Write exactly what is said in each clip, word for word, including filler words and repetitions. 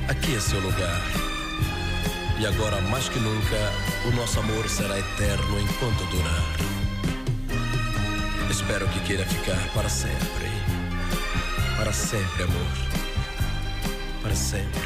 aqui é seu lugar. E agora mais que nunca, o nosso amor será eterno enquanto durar. Espero que queira ficar para sempre. Para sempre, amor. Para sempre.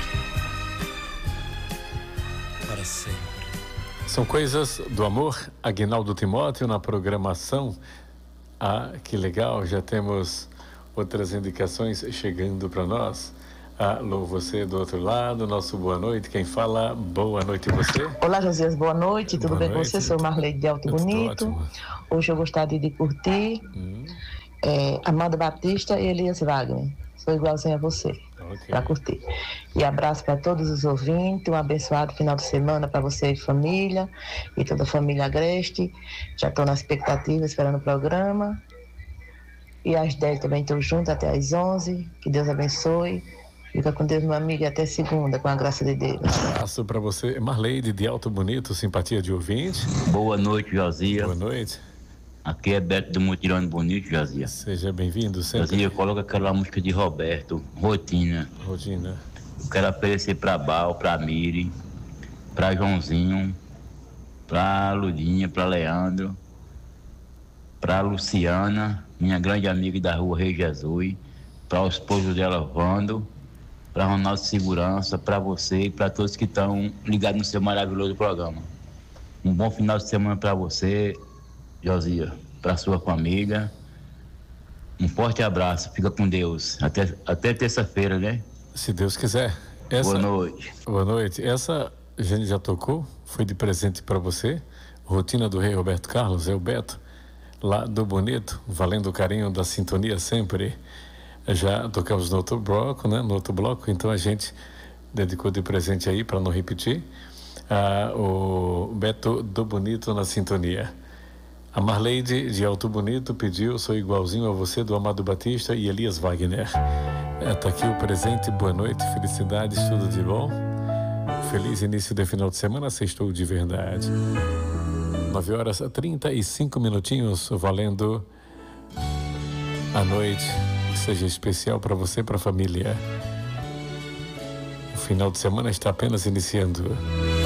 Para sempre. São coisas do amor. Aguinaldo Timóteo na programação. Ah, que legal, já temos outras indicações chegando para nós. Alô, você do outro lado, nosso boa noite. Quem fala, boa noite você. Olá, Josias, boa noite. Tudo boa bem noite. com você? Sou Marlene de Alto Bonito. Ótimo. Hoje eu gostaria de curtir hum. é, Amanda Batista e Elias Wagner. Sou igualzinho a você, okay. Para curtir. E abraço para todos os ouvintes, um abençoado final de semana para você e família, e toda a família Agreste. Já estou na expectativa, esperando o programa. E às dez também estou junto, até às onze. Que Deus abençoe. Fica com Deus, meu amigo, e até segunda, com a graça de Deus. Um abraço para você, Marleide de Alto Bonito, simpatia de ouvinte. Boa noite, Josias. Boa noite. Aqui é Beto do Mutirão Bonito, Josias. Seja bem-vindo sempre. Josias, coloca aquela música de Roberto, Rotina. Rotina. Eu quero oferecer pra Bal, pra Miri, pra Joãozinho, pra Ludinha, pra Leandro, pra Luciana, minha grande amiga da rua Rei Jesus, pra o esposo dela, Vando, para Ronaldo Segurança, para você e para todos que estão ligados no seu maravilhoso programa. Um bom final de semana para você, Josias, para sua família. Um forte abraço, fica com Deus. Até, até terça-feira, né? Se Deus quiser. Essa, boa noite. Boa noite. Essa a gente já tocou, foi de presente para você. Rotina do Rei Roberto Carlos, é o Beto, lá do Bonito, valendo o carinho da sintonia sempre. Já tocamos no outro bloco, né? No outro bloco, então a gente dedicou de presente aí, para não repetir, ah, o Beto do Bonito na sintonia. A Marleide de Alto Bonito pediu, sou igualzinho a você, do Amado Batista e Elias Wagner. É, tá aqui o presente, boa noite, felicidades, tudo de bom. Feliz início de final de semana, sextou de verdade. nove horas e trinta e cinco minutinhos, valendo a noite. Seja especial para você e para a família. O final de semana está apenas iniciando.